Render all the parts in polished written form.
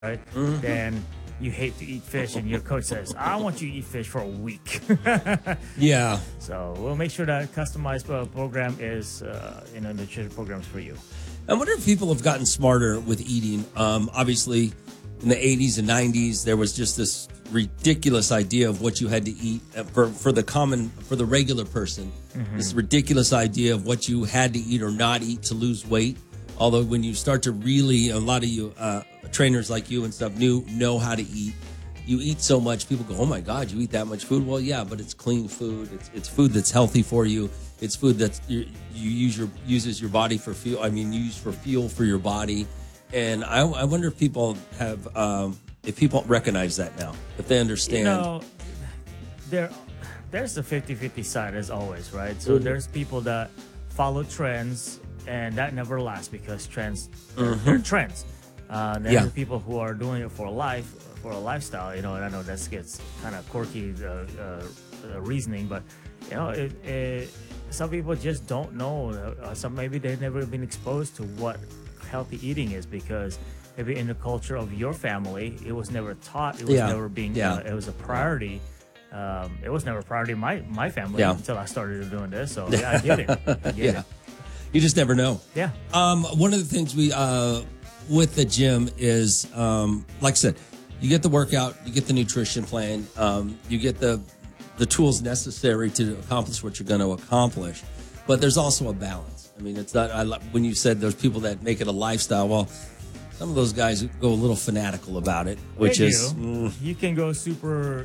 right? Then you hate to eat fish, and your coach says, "I want you to eat fish for a week." Yeah. So we'll make sure that customized program is, nutrition programs for you. I wonder if people have gotten smarter with eating. Obviously, in the 80s and 90s, there was just this ridiculous idea of what you had to eat for the regular person. This ridiculous idea of what you had to eat or not eat to lose weight. Although when you start to really, a lot of you trainers like you and stuff know how to eat. You eat so much, people go, "Oh my God, you eat that much food?" Well, yeah, but it's clean food. It's food that's healthy for you. It's food that uses your body for fuel. I mean, use for fuel for your body. And I wonder if people have, if people recognize that now, if they understand. There's a 50-50 side as always, right? So there's people that follow trends, and that never lasts because trends, they're trends. There's the people who are doing it for a lifestyle, and I know that gets kind of quirky reasoning, but some people just don't know. Maybe they've never been exposed to what healthy eating is, because maybe in the culture of your family, it was never taught. It was never being. It was a priority. It was never a priority in my family until I started doing this. So I get it. I get it. You just never know. Yeah. One of the things we with the gym is, like I said, you get the workout, you get the nutrition plan, you get the tools necessary to accomplish what you're going to accomplish. But there's also a balance. I mean, it's not, when you said there's people that make it a lifestyle, well, some of those guys go a little fanatical about it, which is... You can go super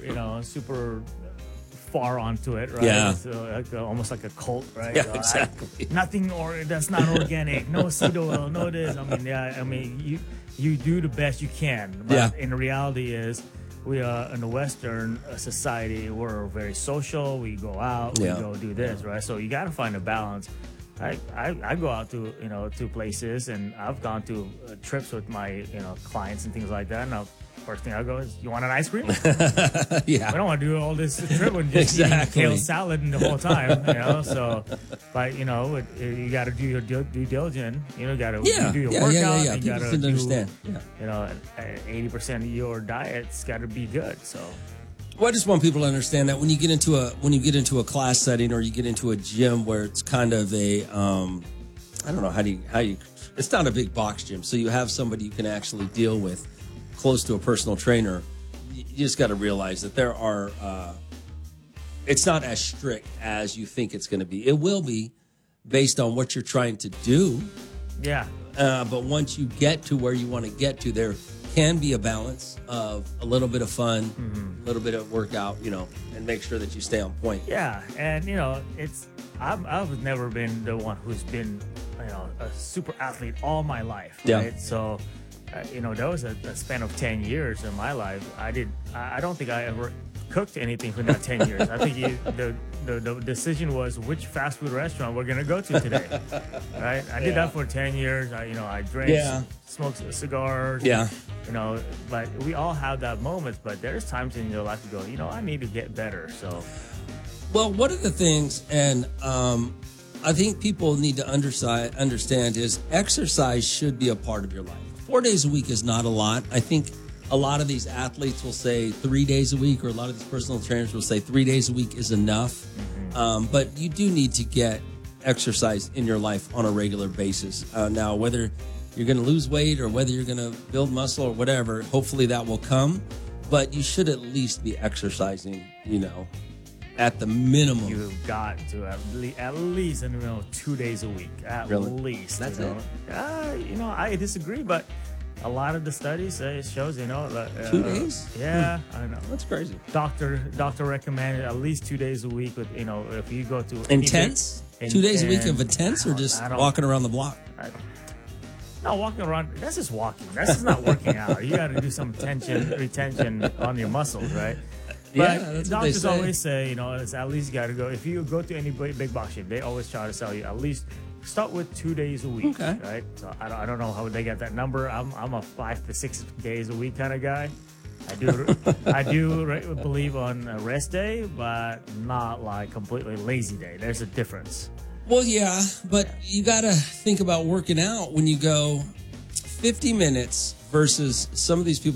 far onto it, right? Yeah. So, almost like a cult, right? Yeah, exactly. Nothing that's not organic, no seed oil, no this. I mean, you do the best you can. But in reality is, we are in the Western society, we're very social. We go out, we go do this, right? So you got to find a balance. I go out to places, and I've gone to trips with my clients and things like that. Now, first thing I go is, "You want an ice cream?" Yeah, I don't want to do all this trip and just eat kale salad the whole time. So, but you got to do your due diligence. You got to do your workout. Yeah. You got to understand. 80% of your diet's got to be good. So. Well, I just want people to understand that when you get into a class setting, or you get into a gym where it's kind of a, I don't know how you, it's not a big box gym, so you have somebody you can actually deal with, close to a personal trainer. You just got to realize that there are, it's not as strict as you think it's going to be. It will be based on what you're trying to do. Yeah. But once you get to where you want to get to, there can be a balance of a little bit of fun, a little bit of workout, and make sure that you stay on point. Yeah, and I've never been the one who's been a super athlete all my life. Right? So there was a span of 10 years in my life. I don't think I ever cooked anything for that 10 years. I think the decision was which fast food restaurant we're going to go to today, right? I did that for 10 years. I drank, smoked cigars. Yeah. But we all have that moment, but there's times in your life you go, I need to get better. So, well, one of the things, and I think people need to understand is exercise should be a part of your life. 4 days a week is not a lot. I think a lot of these athletes will say 3 days a week, or a lot of these personal trainers will say 3 days a week is enough. But you do need to get exercise in your life on a regular basis. Now, whether you're going to lose weight or whether you're going to build muscle or whatever, hopefully that will come. But you should at least be exercising, at the minimum. You've got to at least 2 days a week. At least. That's it. I disagree, but a lot of the studies shows, 2 days? Yeah, I know. That's crazy. Doctor recommended at least 2 days a week with, if you go to... Intense? 2 days a week of intense, or just walking around the block? No, walking around, that's just walking. That's just not working out. You got to do some retention on your muscles, right? But that's doctors always say, it's at least you got to go. If you go to any big box gym, they always try to sell you at least start with 2 days a week, right? So I don't know how they get that number. I'm a 5 to 6 days a week kind of guy. I do believe on a rest day, but not like completely lazy day. There's a difference. Well, yeah, but you got to think about working out when you go 50 minutes versus some of these people